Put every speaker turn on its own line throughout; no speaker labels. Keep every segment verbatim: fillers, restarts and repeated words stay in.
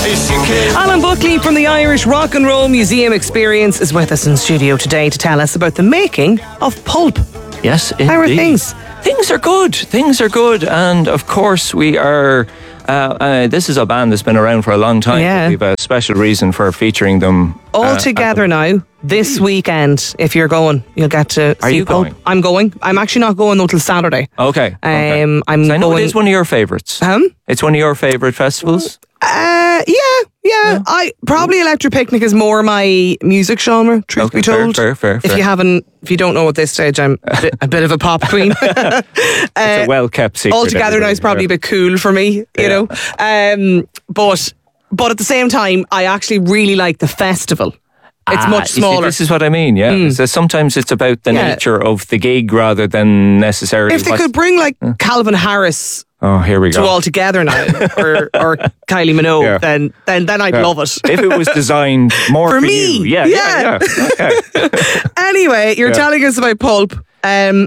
Alan Buckley from the Irish Rock and Roll Museum Experience is with us in studio today to tell us about the making of Pulp.
Yes, indeed.
How are things?
Things are good. Things are good. And of course, we are. Uh, uh, this is a band that's been around for a long time.
Yeah.
We have a special reason for featuring them.
All
uh,
together now, this weekend, if you're going, you'll get to
Are
see
you
Pulp.
going?
I'm going. I'm actually not going until Saturday.
Okay. okay.
Um, I'm
So I know
going.
it is one of your favourites.
Um?
It's one of your favourite festivals.
Uh, yeah, yeah, yeah. I probably Electric Picnic is more my music genre. Truth
Okay,
be
fair,
told,
fair, fair,
if
fair.
you haven't, if you don't know at this stage, I'm a bit, a bit of a pop queen. uh,
It's a well-kept secret.
All together now is probably
yeah.
a bit cool for me, you
Yeah.
know. Um, but but at the same time, I actually really like the festival. It's
Ah,
much
you see,
smaller.
this is what I mean, yeah. So sometimes it's about the
Yeah.
nature of the gig rather than necessarily.
If they
what's-
could bring like Calvin Harris
Oh, here we
to
go.
all together now, or or Kylie Minogue,
Yeah.
then then then I'd
Yeah.
love it.
If it was designed more
For
for,
me,
you. Yeah,
yeah.
yeah, yeah. Okay.
Anyway, you're
Yeah.
telling us about Pulp. Um,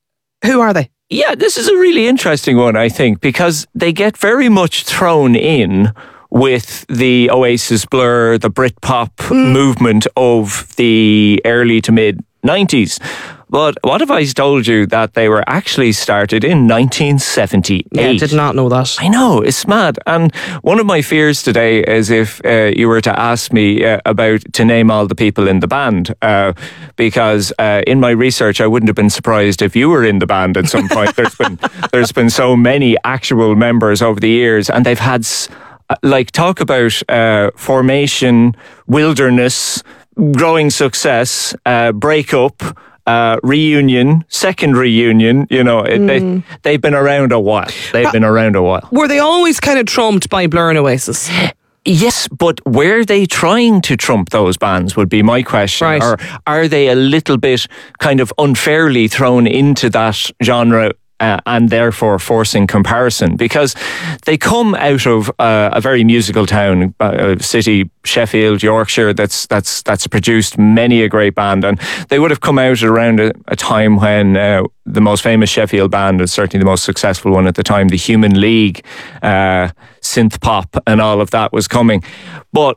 who are they?
Yeah, this is a really interesting one, I think, because they get very much thrown in with the Oasis, Blur, the Britpop movement of the early to mid nineties. But what if I told you that they were actually started in nineteen seventy-eight?
Yeah, did not know that.
I know, it's mad. And one of my fears today is if uh, you were to ask me uh, about to name all the people in the band, uh, because uh, in my research, I wouldn't have been surprised if you were in the band at some point. There's been there's been so many actual members over the years, and they've had s- uh, like talk about uh, formation, wilderness, growing success, uh, breakup. Uh, reunion, second reunion, you know, it, they, they've been around a while. They've been around a while.
Were they always kind of trumped by Blur and Oasis?
Yes, but were they trying to trump those bands would be my question.
Right.
Or are they a little bit kind of unfairly thrown into that genre uh, and therefore forcing comparison? Because they come out of uh, a very musical town, uh, city, Sheffield, Yorkshire, that's that's that's produced many a great band, and they would have come out around a, a time when uh, the most famous Sheffield band, and certainly the most successful one at the time, the Human League, uh, synth pop and all of that was coming. But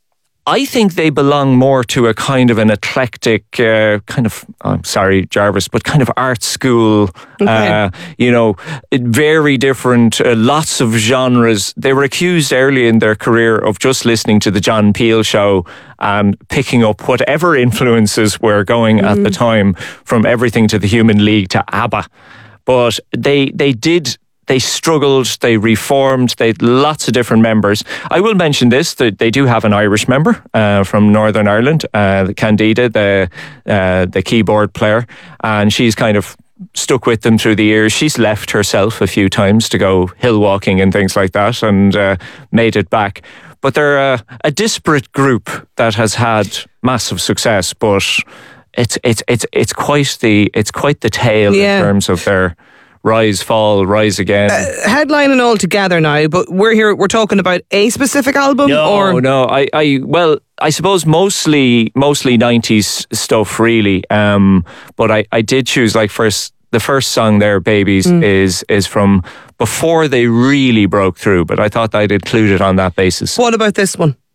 I think they belong more to a kind of an eclectic, uh, kind of, I'm sorry, Jarvis, but kind of art school,
Okay.
uh, you know, it- very different, uh, lots of genres. They were accused early in their career of just listening to the John Peel show and picking up whatever influences were going at the time, from everything to the Human League to ABBA. But they they did... They struggled, they reformed, they had lots of different members. I will mention this, that they do have an Irish member uh, from Northern Ireland, uh, Candida, the uh, the keyboard player, and she's kind of stuck with them through the years. She's left herself a few times to go hill walking and things like that, and uh, made it back. But they're a, a disparate group that has had massive success, but it's it's it's it's quite the it's quite the tale
Yeah.
in terms of their rise, fall, rise again.
Headlining all together now, but we're here, we're talking about a specific album?
no,
or
no. I, I, well, I suppose mostly, mostly nineties stuff, really. Um, but I, I did choose like first. The first song there, "Babies," is is from before they really broke through. But I thought I'd include it on that basis.
What about this one?